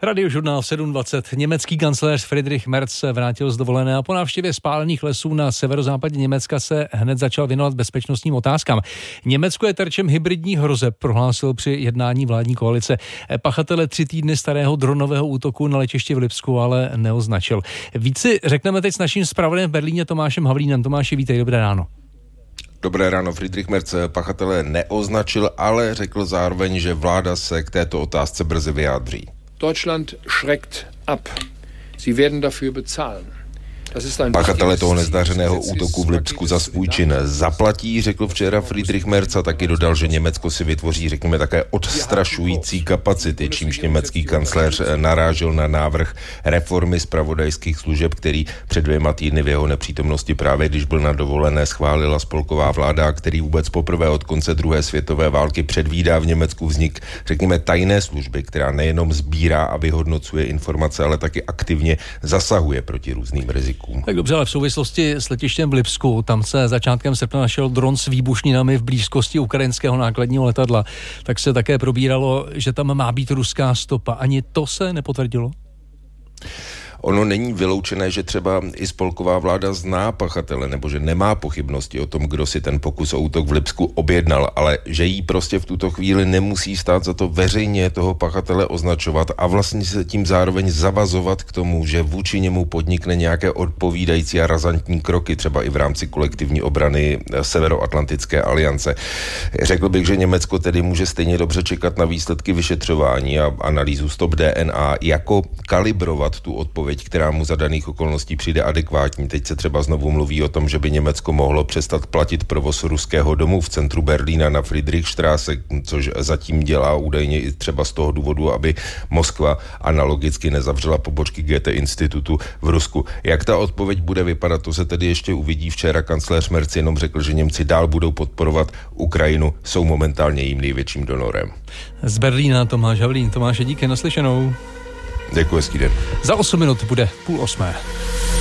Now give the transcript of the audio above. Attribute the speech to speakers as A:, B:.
A: Radiožurnál v 7:20. Německý kancléř Friedrich Merz se vrátil z dovolené a po návštěvě spálených lesů na severozápadě Německa se hned začal věnovat bezpečnostním otázkám. Německo je terčem hybridních hrozeb, prohlásil při jednání vládní koalice. Pachatele 3 týdny starého dronového útoku na letišti v Lipsku ale neoznačil. Víc si řekneme teď s naším zpravodajem v Berlíně Tomášem Havlínem. Tomáši, vítej, dobré ráno.
B: Dobré ráno. Friedrich Merz pachatele neoznačil, ale řekl zároveň, že vláda se k této otázce brzy vyjádří.
C: Deutschland schreckt ab. Sie werden dafür bezahlen.
B: Pachatele toho nezdařeného útoku v Lipsku za svůj čin zaplatí, řekl včera Friedrich Merz a taky dodal, že Německo si vytvoří, řekněme, také odstrašující kapacity, čímž německý kancléř narážel na návrh reformy zpravodajských služeb, který před 2 týdny v jeho nepřítomnosti právě když byl na dovolené schválila spolková vláda, který vůbec poprvé od konce druhé světové války předvídá v Německu vznik, řekněme, tajné služby, která nejenom sbírá a vyhodnocuje informace, ale taky aktivně zasahuje proti různým rizikům.
A: Tak dobře, ale v souvislosti s letištěm v Lipsku, tam se začátkem srpna našel dron s výbušninami v blízkosti ukrajinského nákladního letadla. Tak se také probíralo, že tam má být ruská stopa. Ani to se nepotvrdilo?
B: Ono není vyloučené, že třeba i spolková vláda zná pachatele, nebo že nemá pochybnosti o tom, kdo si ten pokus o útok v Lipsku objednal, ale že jí prostě v tuto chvíli nemusí stát za to veřejně toho pachatele označovat a vlastně se tím zároveň zavazovat k tomu, že vůči němu podnikne nějaké odpovídající a razantní kroky, třeba i v rámci kolektivní obrany Severoatlantické aliance. Řekl bych, že Německo tedy může stejně dobře čekat na výsledky vyšetřování a analýzu stop DNA, jako kalibrovat tu odpověď, která mu za daných okolností přijde adekvátní. Teď se třeba znovu mluví o tom, že by Německo mohlo přestat platit provoz ruského domu v centru Berlína na Friedrichstraße, což zatím dělá údajně i třeba z toho důvodu, aby Moskva analogicky nezavřela pobočky Goethe institutu v Rusku. Jak ta odpověď bude vypadat, to se tedy ještě uvidí. Včera kancléř Merz jenom řekl, že Němci dál budou podporovat Ukrajinu, jsou momentálně jejím největším donorem.
A: Z Berlína Tomáš Havlín. Tomáše, díky, naslyšenou.
B: Děkuji, hezký den.
A: Za 8 minut bude 7:30.